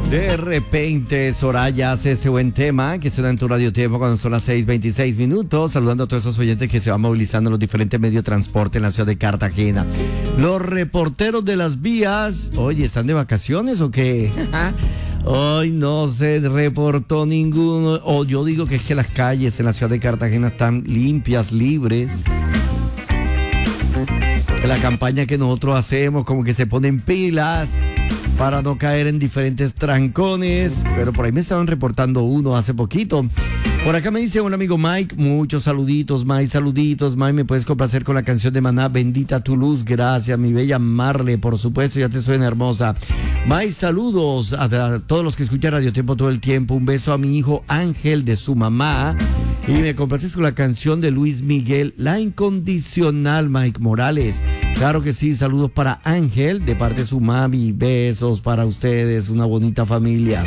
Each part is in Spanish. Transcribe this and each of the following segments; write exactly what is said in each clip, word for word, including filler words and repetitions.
De repente, Soraya hace ese buen tema que suena en tu radio tiempo cuando son las seis veintiséis minutos, saludando a todos esos oyentes que se van movilizando en los diferentes medios de transporte en la ciudad de Cartagena. Los reporteros de las vías, oye, ¿están de vacaciones o qué? Hoy no se reportó ninguno, o yo digo que es que las calles en la ciudad de Cartagena están limpias, libres. La campaña que nosotros hacemos, como que se ponen pilas para no caer en diferentes trancones, pero por ahí me estaban reportando uno hace poquito. Por acá me dice un amigo Mike, muchos saluditos, Mike, saluditos, Mike, me puedes complacer con la canción de Maná, Bendita tu luz, gracias, mi bella Marle, por supuesto, ya te suena hermosa. Mike, saludos a, a todos los que escuchan Radio Tiempo todo el tiempo, un beso a mi hijo Ángel de su mamá. Y me complaces con la canción de Luis Miguel, La Incondicional, Mike Morales. Claro que sí, saludos para Ángel, de parte de su mami, besos para ustedes, una bonita familia.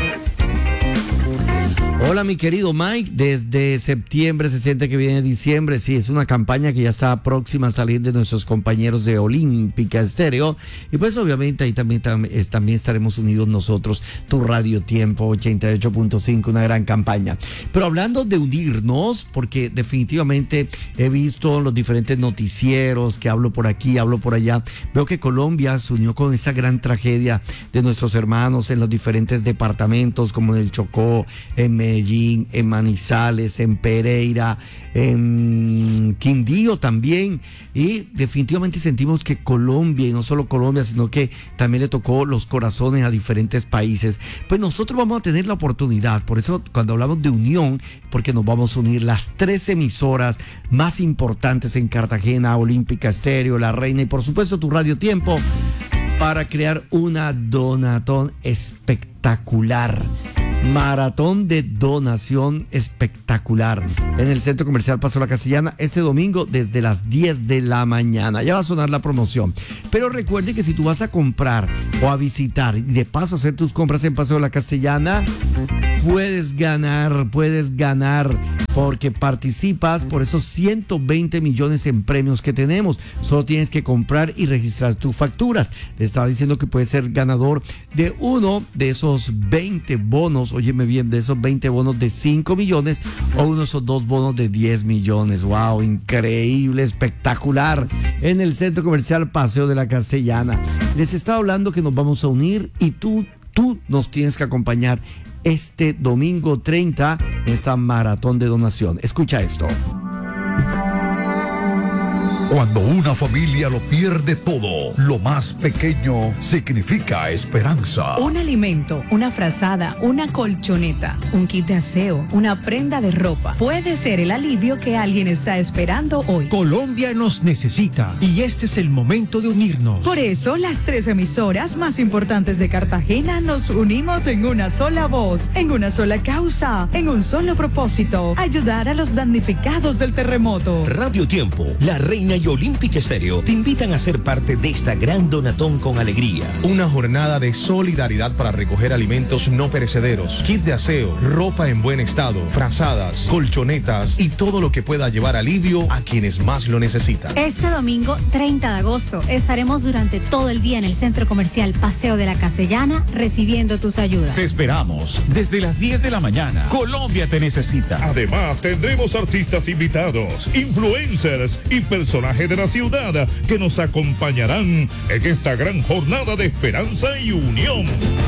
Hola mi querido Mike, desde septiembre se siente que viene diciembre, sí, es una campaña que ya está próxima a salir de nuestros compañeros de Olímpica Estéreo y pues obviamente ahí también, también, también estaremos unidos nosotros, tu Radio Tiempo ochenta y ocho punto cinco, una gran campaña. Pero hablando de unirnos, porque definitivamente he visto los diferentes noticieros que hablo por aquí, hablo por allá, veo que Colombia se unió con esa gran tragedia de nuestros hermanos en los diferentes departamentos como en el Chocó, en Medellín, Medellín, en Manizales, en Pereira, en Quindío también, y definitivamente sentimos que Colombia, y no solo Colombia, sino que también le tocó los corazones a diferentes países. Pues nosotros vamos a tener la oportunidad, por eso cuando hablamos de unión, porque nos vamos a unir las tres emisoras más importantes en Cartagena, Olímpica Estéreo, La Reina y por supuesto tu Radio Tiempo, para crear una donatón espectacular. Maratón de donación espectacular en el Centro Comercial Paseo La Castellana este domingo desde las diez de la mañana. Ya va a sonar la promoción. Pero recuerde que si tú vas a comprar o a visitar y de paso hacer tus compras en Paseo La Castellana, puedes ganar, puedes ganar porque participas por esos ciento veinte millones en premios que tenemos. Solo tienes que comprar y registrar tus facturas. Le estaba diciendo que puedes ser ganador de uno de esos veinte bonos, óyeme bien, de esos veinte bonos de cinco millones o uno de esos dos bonos de diez millones. ¡Wow! Increíble, espectacular. En el Centro Comercial Paseo de la Castellana. Les estaba hablando que nos vamos a unir y tú, tú nos tienes que acompañar este domingo treinta en esta maratón de donación. Escucha esto. Cuando una familia lo pierde todo, lo más pequeño significa esperanza. Un alimento, una frazada, una colchoneta, un kit de aseo, una prenda de ropa. Puede ser el alivio que alguien está esperando hoy. Colombia nos necesita y este es el momento de unirnos. Por eso, las tres emisoras más importantes de Cartagena nos unimos en una sola voz, en una sola causa, en un solo propósito: ayudar a los damnificados del terremoto. Radio Tiempo, La Reina y Olímpica Estéreo te invitan a ser parte de esta gran donatón con alegría. Una jornada de solidaridad para recoger alimentos no perecederos, kit de aseo, ropa en buen estado, frazadas, colchonetas y todo lo que pueda llevar alivio a quienes más lo necesitan. Este domingo treinta de agosto estaremos durante todo el día en el Centro Comercial Paseo de la Castellana recibiendo tus ayudas. Te esperamos desde las diez de la mañana. Colombia te necesita. Además, tendremos artistas invitados, influencers y personajes de la ciudad que nos acompañarán en esta gran jornada de esperanza y unión.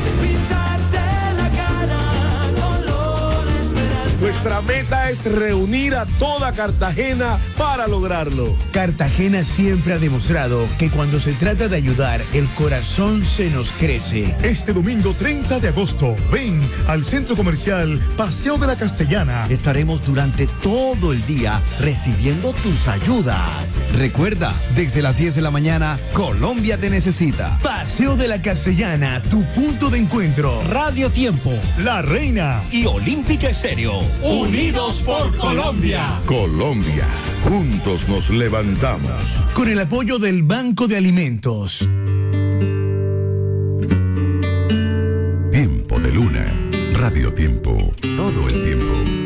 Nuestra meta es reunir a toda Cartagena para lograrlo. Cartagena siempre ha demostrado que cuando se trata de ayudar, el corazón se nos crece. Este domingo treinta de agosto, ven al Centro Comercial Paseo de la Castellana. Estaremos durante todo el día recibiendo tus ayudas. Recuerda, desde las diez de la mañana, Colombia te necesita. Paseo de la Castellana, tu punto de encuentro. Radio Tiempo, La Reina y Olímpica Estéreo. Unidos por Colombia. Colombia, juntos nos levantamos. Con el apoyo del Banco de Alimentos. Tiempo de Luna, Radio Tiempo, todo el tiempo.